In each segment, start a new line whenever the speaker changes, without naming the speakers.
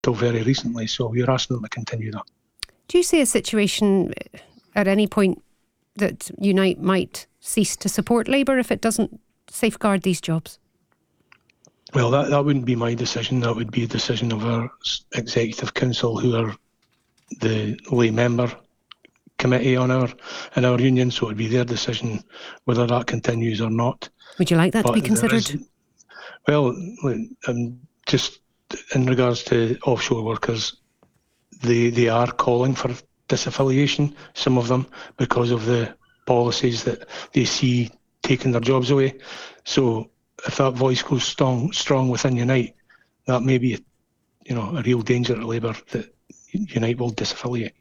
till very recently. So we're asking them to continue that.
Do you see a situation at any point that Unite might cease to support Labour if it doesn't safeguard these jobs?
Well, that wouldn't be my decision. That would be a decision of our Executive Council, who are the lay member committee in our union. So it would be their decision whether that continues or not.
Would you like that to be considered?
Well, just in regards to offshore workers, they are calling for disaffiliation, some of them, because of the policies that they see taking their jobs away. So if that voice goes strong within Unite, that may be a real danger to Labour, that Unite will disaffiliate.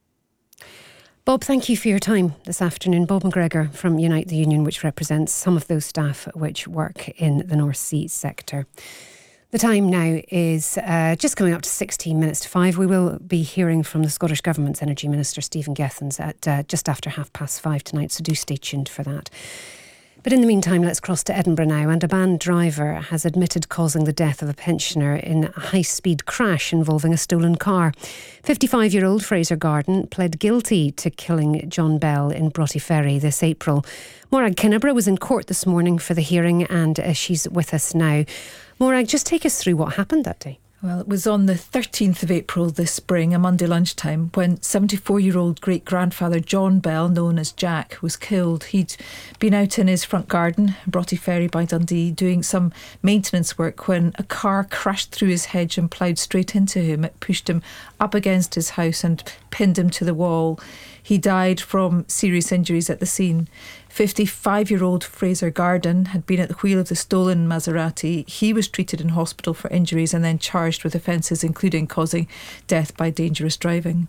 Bob, thank you for your time this afternoon. Bob McGregor from Unite the Union, which represents some of those staff which work in the North Sea sector. The time now is just coming up to 16 minutes to 5. We will be hearing from the Scottish Government's Energy Minister, Stephen Gethins, at just after 5:30 tonight, so do stay tuned for that. But in the meantime, let's cross to Edinburgh now. And a band driver has admitted causing the death of a pensioner in a high-speed crash involving a stolen car. 55-year-old Fraser Garden pled guilty to killing John Bell in Broughty this April. Morag Kinnebra was in court this morning for the hearing, and she's with us now. Morag, just take us through what happened that day.
Well, it was on the 13th of April this spring, a Monday lunchtime, when 74-year-old great-grandfather John Bell, known as Jack, was killed. He'd been out in his front garden, Broughty Ferry by Dundee, doing some maintenance work when a car crashed through his hedge and ploughed straight into him. It pushed him up against his house and pinned him to the wall. He died from serious injuries at the scene. 55-year-old Fraser Garden had been at the wheel of the stolen Maserati. He was treated in hospital for injuries and then charged with offences including causing death by dangerous driving.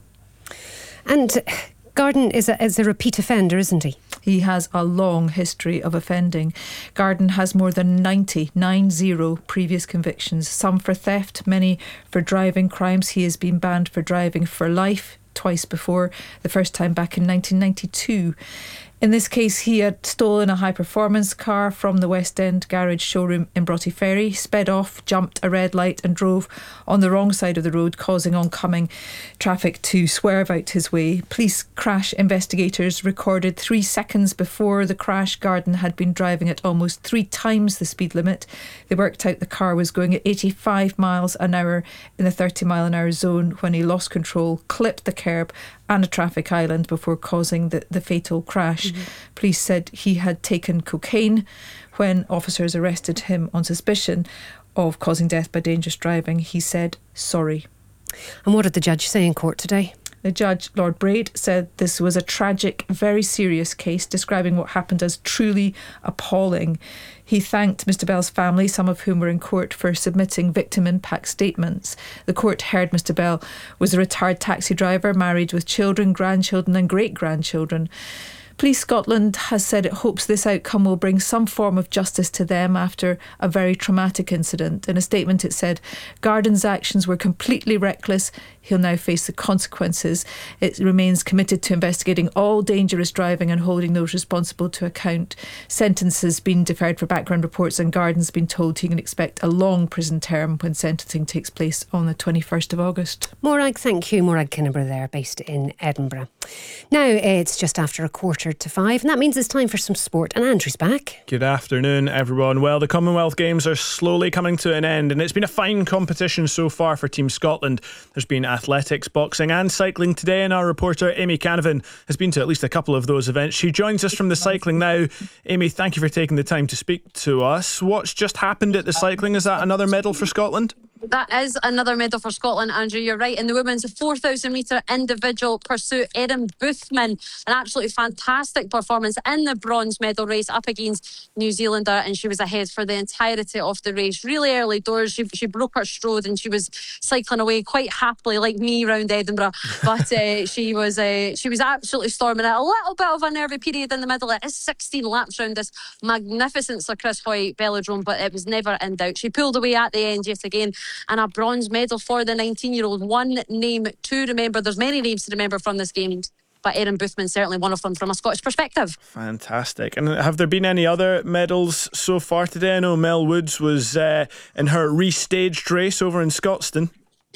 And Garden is a repeat offender, isn't he?
He has a long history of offending. Garden has more than 90 previous convictions, some for theft, many for driving crimes. He has been banned for driving for life twice before, the first time back in 1992. In this case, he had stolen a high-performance car from the West End garage showroom in Broughty Ferry, sped off, jumped a red light and drove on the wrong side of the road, causing oncoming traffic to swerve out his way. Police crash investigators recorded 3 seconds before the crash, Garden had been driving at almost 3 times the speed limit. They worked out the car was going at 85 miles an hour in the 30-mile-an-hour zone when he lost control, clipped the curb and a traffic island before causing the fatal crash. Mm-hmm. Police said he had taken cocaine when officers arrested him on suspicion of causing death by dangerous driving. He said sorry.
And what did the judge say in court today?
The judge, Lord Braid, said this was a tragic, very serious case, describing what happened as truly appalling. He thanked Mr Bell's family, some of whom were in court, for submitting victim impact statements. The court heard Mr Bell was a retired taxi driver, married with children, grandchildren and great-grandchildren. Police Scotland has said it hopes this outcome will bring some form of justice to them after a very traumatic incident. In a statement it said, Garden's actions were completely reckless. He'll now face the consequences. It remains committed to investigating all dangerous driving and holding those responsible to account. Sentence has been deferred for background reports, and Garden's been told he can expect a long prison term when sentencing takes place on the 21st of August.
Morag, thank you. Morag Kinnebra there, based in Edinburgh. Now it's just after 5:15, and that means it's time for some sport. And Andrew's back.
Good afternoon, everyone. Well, the Commonwealth Games are slowly coming to an end, and it's been a fine competition so far for Team Scotland. There's been athletics, boxing and cycling today, and our reporter Amy Canavan has been to at least a couple of those events. She joins us from the cycling now. Amy, thank you for taking the time to speak to us. What's just happened at the cycling? Is that another medal for Scotland?
That is another medal for Scotland, Andrew. You're right. In the women's 4,000 metre individual pursuit, Erin Boothman, an absolutely fantastic performance in the bronze medal race up against New Zealander, and she was ahead for the entirety of the race. Really early doors, she broke her strode and she was cycling away quite happily, like me, round Edinburgh. But she was absolutely storming it. A little bit of a nervy period in the middle. It is 16 laps round this magnificent Sir Chris Hoy velodrome, but it was never in doubt. She pulled away at the end yet again. And a bronze medal for the 19-year-old. One name to remember. There's many names to remember from this game, but Erin Boothman certainly one of them from a Scottish perspective.
Fantastic. And have there been any other medals so far today? I know Mel Woods was in her restaged race over in Scotstoun.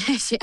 Yes,